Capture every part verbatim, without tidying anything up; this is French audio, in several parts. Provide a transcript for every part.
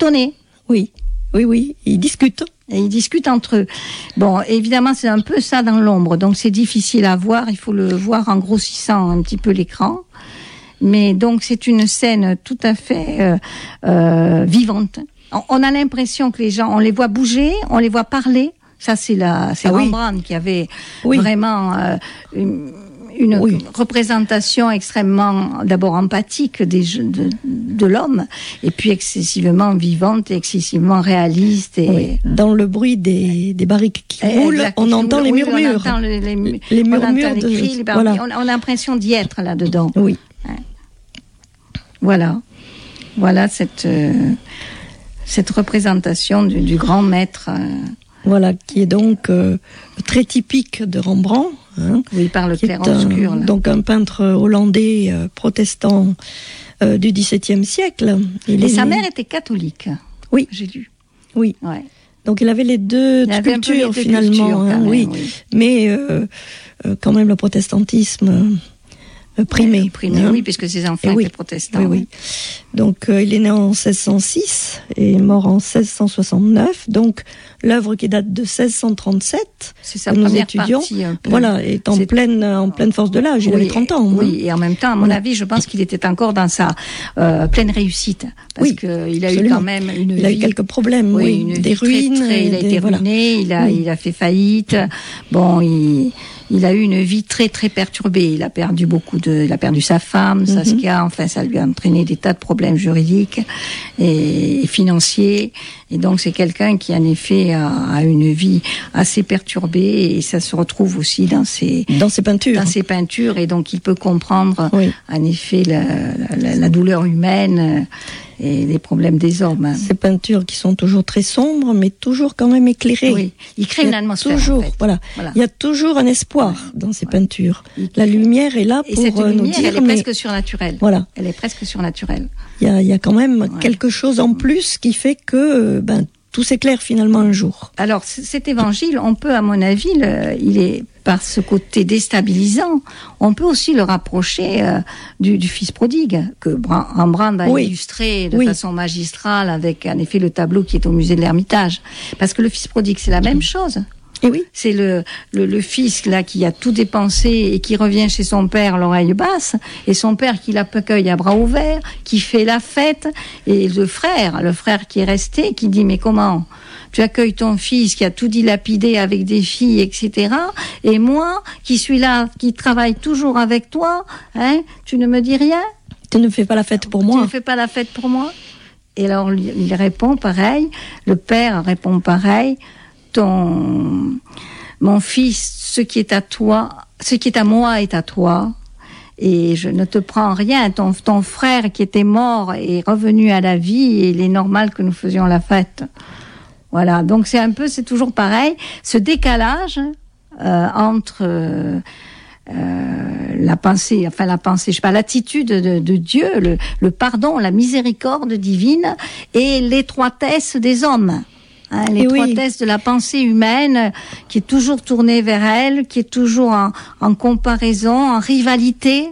étonnés. Oui, oui, oui, ils discutent. Et ils discutent entre eux. Bon, évidemment, c'est un peu ça dans l'ombre, donc c'est difficile à voir. Il faut le voir en grossissant un petit peu l'écran. Mais donc, c'est une scène tout à fait euh, euh, vivante. On, on a l'impression que les gens, on les voit bouger, on les voit parler. Ça, c'est la, c'est ah, Rembrandt oui. qui avait oui. vraiment euh, une, une oui. représentation extrêmement, d'abord empathique des, de, de l'homme, et puis excessivement vivante et excessivement réaliste. Et oui. Dans le bruit des, des barriques qui roulent, exact, on, entend les oui, murmures. on entend les, les, les, les murmures. On entend les de, cris, les voilà. on, on a l'impression d'y être là-dedans. Oui. Voilà. Voilà cette, euh, cette représentation du, du grand maître. Euh, Voilà, qui est donc euh, très typique de Rembrandt. Hein, oui, par le clair-obscur. Donc un peintre hollandais euh, protestant euh, du dix-septième siècle. Il Et sa né... mère était catholique. Oui. J'ai lu. Oui. Ouais. Donc il avait les deux il cultures les deux finalement. Cultures, hein, même, oui. oui. Mais euh, euh, quand même le protestantisme... Euh, primé, ouais, primé hein. Oui, puisque ses enfants oui, étaient protestants. Oui, oui. Donc, euh, il est né en seize cent six et mort en seize cent soixante-neuf. Donc, l'œuvre qui date de seize cent trente-sept, c'est sa que nous première étudions, partie, un peu. Voilà, est en c'est... pleine, en pleine force de l'âge. Il oui, avait trente ans. Oui, hein. et en même temps, à mon voilà. avis, je pense qu'il était encore dans sa euh, pleine réussite, parce oui, que il a absolument. eu quand même une il vie. Il a eu quelques problèmes, oui, oui une des ruines. Très, très, il a des, été voilà. ruiné, il a, oui. il a fait faillite. Bon, il. Il a eu une vie très très perturbée. Il a perdu beaucoup de, il a perdu sa femme, mm-hmm. Saskia. Enfin, ça lui a entraîné des tas de problèmes juridiques et, et financiers. Et donc, c'est quelqu'un qui, en effet, a, a une vie assez perturbée et ça se retrouve aussi dans ses dans ses peintures. Dans ses peintures. Et donc, il peut comprendre, oui. en effet, la, la, la douleur humaine. Et les problèmes des hommes. Ces peintures qui sont toujours très sombres, mais toujours quand même éclairées. Oui, il crée il une atmosphère. Toujours, en fait. voilà. voilà. Il y a toujours un espoir ouais. dans ces ouais. peintures. La lumière est là et pour cette lumière, nous dire. Elle est mais... presque surnaturelle. Voilà. Elle est presque surnaturelle. Il y a, il y a quand même ouais. quelque chose en ouais. plus qui fait que ben, tout s'éclaire finalement un jour. Alors, cet évangile, on peut, à mon avis, le, il est par ce côté déstabilisant, on peut aussi le rapprocher euh, du, du fils prodigue, que Rembrandt a oui. illustré de oui. façon magistrale avec, en effet, le tableau qui est au musée de l'Ermitage. Parce que le fils prodigue, c'est la même chose. Et oui. C'est le, le, le fils là qui a tout dépensé et qui revient chez son père l'oreille basse, et son père qui l'accueille à bras ouverts, qui fait la fête, et le frère, le frère qui est resté, qui dit mais comment tu accueilles ton fils qui a tout dilapidé avec des filles, et cetera. Et moi, qui suis là, qui travaille toujours avec toi, hein, tu ne me dis rien? Tu ne fais pas la fête pour moi. Tu ne fais pas la fête pour moi? Et alors il répond pareil, le père répond pareil. Ton, mon fils, ce qui est à toi, ce qui est à moi est à toi, et je ne te prends rien. Ton, ton frère qui était mort est revenu à la vie, et il est normal que nous faisions la fête. Voilà. Donc c'est un peu, c'est toujours pareil, ce décalage euh, entre euh, euh, la pensée, enfin la pensée, je sais pas, l'attitude de, de Dieu, le, le pardon, la miséricorde divine, et l'étroitesse des hommes. Hein, l'étroitesse oui. de la pensée humaine qui est toujours tournée vers elle, qui est toujours en, en comparaison, en rivalité.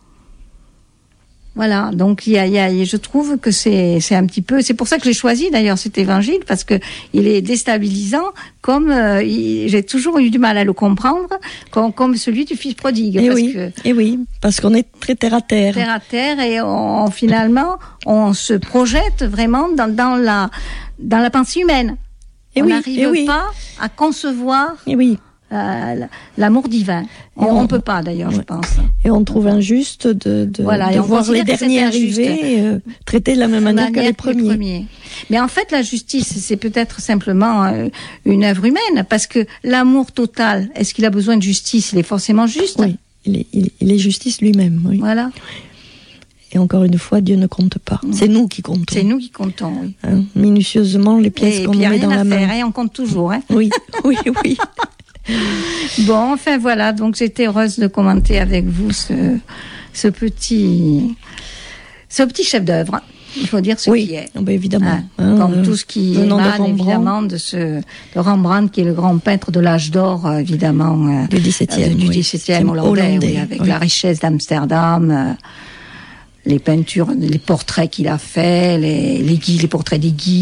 Voilà, donc il y a, il y a, je trouve que c'est, c'est un petit peu, c'est pour ça que j'ai choisi d'ailleurs cet évangile, parce que il est déstabilisant, comme euh, il, j'ai toujours eu du mal à le comprendre, comme, comme celui du fils prodigue. Et parce oui, que, et oui, parce qu'on est très terre à terre. Terre à terre, et on, finalement, on se projette vraiment dans, dans la, dans la pensée humaine. Et on n'arrive oui, oui. pas à concevoir et oui. euh, l'amour divin. On ne peut pas d'ailleurs, ouais. je pense. Et on trouve injuste de, de, voilà, de et on voir les derniers arriver euh, traités de la même manière, manière que les premiers. les premiers. Mais en fait, la justice, c'est peut-être simplement euh, une œuvre humaine, parce que l'amour total, est-ce qu'il a besoin de justice? Il est forcément juste. Oui, il est, il, il est justice lui-même. Oui. Voilà. Et encore une fois, Dieu ne compte pas. Mmh. C'est nous qui comptons. C'est nous qui comptons, oui. Hein, minutieusement, les pièces et qu'on nous met dans la main. Faire, hein, on compte toujours, hein. Oui, oui, oui. Bon, enfin voilà, donc j'étais heureuse de commenter avec vous ce, ce petit, ce petit chef-d'œuvre. Il faut dire ce oui, qui est. Oui, ben évidemment. Hein, hein, comme euh, tout ce qui émane évidemment de ce de Rembrandt, qui est le grand peintre de l'âge d'or, évidemment. Euh, du dix-septième. Euh, du dix-septième oui. hollandais, hollandais oui, avec oui. la richesse d'Amsterdam. Euh, les peintures, les portraits qu'il a fait, les, les, guides, les portraits des guides.